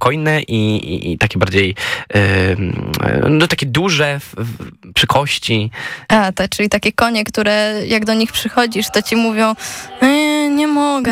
spokojne i takie bardziej takie duże przy kości. Czyli takie konie, które jak do nich przychodzisz, to ci mówią, nie mogę.